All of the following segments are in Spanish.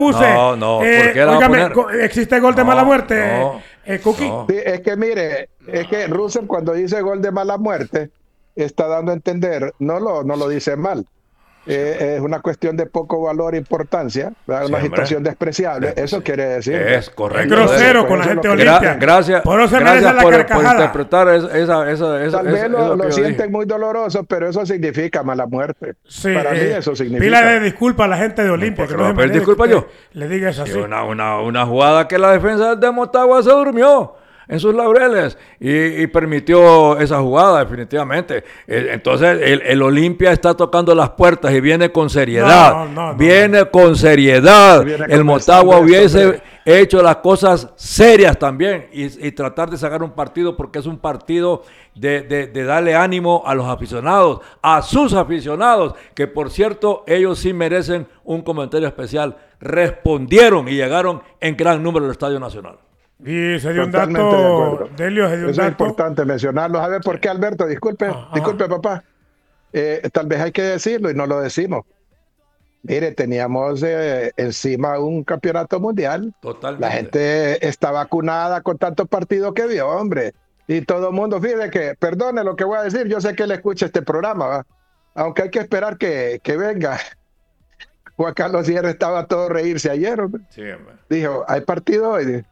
No, ¿por qué la va a poner? ¿Existe gol de mala muerte, Cookie? No. Sí, es que mire, es que Russell cuando dice gol de mala muerte, está dando a entender, no lo dice mal. Es una cuestión de poco valor e importancia, una situación despreciable. Eso quiere decir. Es correcto. Es grosero con la gente de Olimpia. Gracias por interpretar esa. Tal vez lo sienten muy doloroso, pero eso significa mala muerte. Sí, para mí eso significa. Pila de disculpas a la gente de Olimpia. Que no me disculpa yo. Le digas así. Una jugada que la defensa de Motagua se durmió en sus laureles y permitió esa jugada definitivamente. Entonces el Olimpia está tocando las puertas y viene con seriedad. Viene con seriedad. El Motagua hubiese hecho las cosas serias también y tratar de sacar un partido, porque es un partido de darle ánimo a los aficionados, a sus aficionados, que por cierto ellos sí merecen un comentario especial. Respondieron y llegaron en gran número al Estadio Nacional. Y se dio un dato, Delio, se dio un dato. Es importante mencionarlo. A ver, ¿por qué, Alberto? Disculpe, papá. Tal vez hay que decirlo y no lo decimos. Mire, teníamos encima un campeonato mundial. Totalmente. La gente está vacunada con tantos partidos que vio, hombre. Y todo el mundo, fíjate que, perdone lo que voy a decir, yo sé que él escucha este programa, ¿va? Aunque hay que esperar que venga. Juan Carlos Sierra estaba a todo reírse ayer, hombre. Sí, hombre. Dijo, hay partido hoy.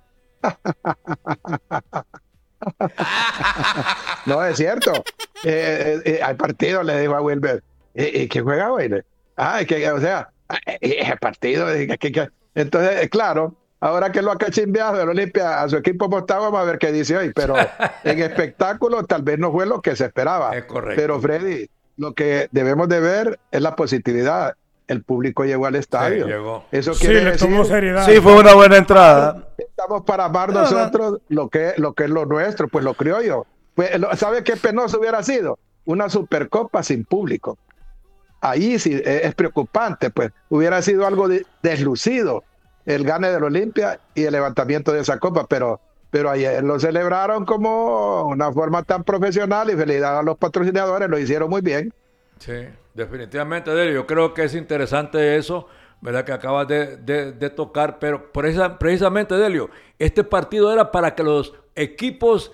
No, es cierto. Hay partido, le dijo a Wilber. ¿Qué juega hoy? O sea, el partido. Entonces, claro, ahora que lo ha cachimbeado el Olimpia a su equipo Motagua, vamos a ver qué dice hoy. Pero en espectáculo tal vez no fue lo que se esperaba. Es correcto. Pero Freddy, lo que debemos de ver es la positividad. El público llegó al estadio. Sí, llegó. Eso quiere decir, tomó seriedad. Sí, fue una buena entrada. Estamos para amar nosotros lo que es lo nuestro, pues lo criollo. Pues, ¿sabe qué penoso hubiera sido? Una supercopa sin público. Ahí sí es preocupante, pues hubiera sido algo deslucido el gane del Olimpia y el levantamiento de esa copa, pero ayer lo celebraron como una forma tan profesional y felicidad a los patrocinadores, lo hicieron muy bien. Sí, definitivamente, Delio. Yo creo que es interesante eso, ¿verdad? Que acabas de tocar, pero precisamente, Delio, este partido era para que los equipos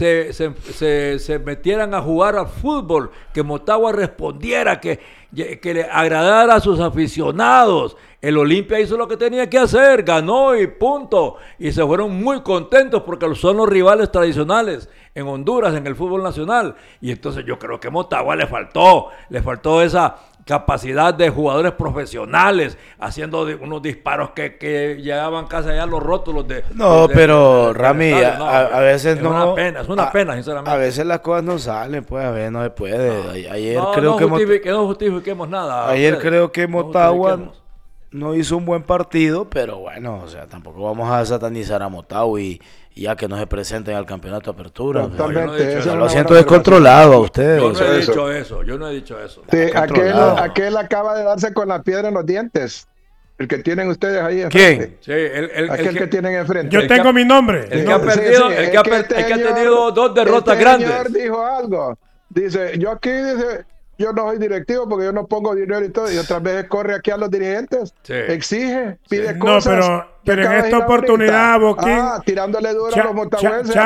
se metieran a jugar al fútbol, que Motagua respondiera, que le agradara a sus aficionados. El Olimpia hizo lo que tenía que hacer, ganó y punto. Y se fueron muy contentos porque son los rivales tradicionales en Honduras, en el fútbol nacional. Y entonces yo creo que a Motagua le faltó esa capacidad de jugadores profesionales, haciendo unos disparos que llegaban casi allá a los rótulos de... No, pero Rami, a veces no... Es una pena, sinceramente. A veces las cosas no salen, pues a veces no se puede. Ayer no justifiquemos nada. Ayer creo que Motagua no hizo un buen partido, pero bueno, o sea, tampoco vamos a satanizar a Motagua y ya que no se presenten al campeonato de apertura. Totalmente. Yo lo siento descontrolado a ustedes. Yo no he dicho eso. Sí, aquel acaba de darse con la piedra en los dientes. El que tienen ustedes ahí ¿Quién? enfrente. Sí, aquel que tienen enfrente. Yo tengo mi nombre. El que ha perdido, el que ha tenido 2 derrotas grandes. El señor dijo algo. Dice, yo no soy directivo porque yo no pongo dinero y todo. Y otras veces corre aquí a los dirigentes. Sí. Exige, pide cosas. No, pero en esta oportunidad, Boquín. Tirándole duro a los motagüenses.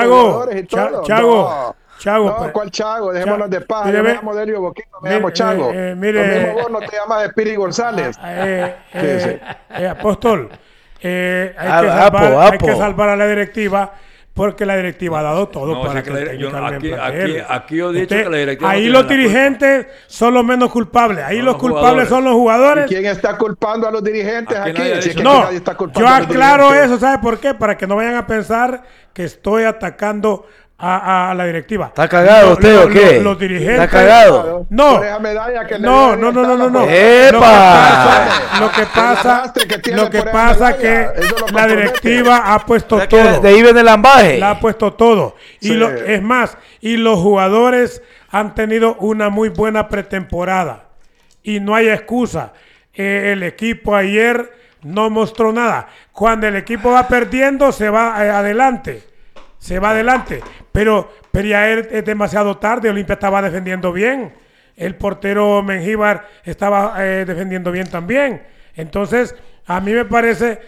Chago, no, ¿cuál Chago? Dejémonos de paz. Yo me llamo Delio Boquín, no me llamo Chago. Mire, lo mismo vos no te llamas Espiri González. Apóstol, hay que salvar a la directiva, porque la directiva ha dado todo para que aquí yo he dicho que la directiva... Ahí los dirigentes son los menos culpables. Ahí los culpables son los jugadores. ¿Y quién está culpando a los dirigentes aquí? No, yo aclaro eso, ¿sabe por qué? Para que no vayan a pensar que estoy atacando a la directiva. ¿Está cagado usted o qué? Los dirigentes. ¿Está cagado? No. No. ¡Epa! Lo que pasa es que la directiva ha puesto todo. De ahí viene el ambaje. La ha puesto todo. Y es más, y los jugadores han tenido una muy buena pretemporada. Y no hay excusa. El equipo ayer no mostró nada. Cuando el equipo va perdiendo, se va adelante. Pero ya es demasiado tarde. Olimpia estaba defendiendo bien. El portero Mengíbar estaba defendiendo bien también. Entonces, A mí me parece